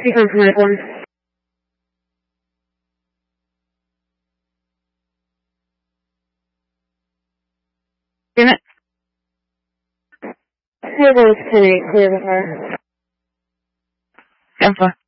speaker for that one. Damn it. Here goes Penny, clear the car. Have fun.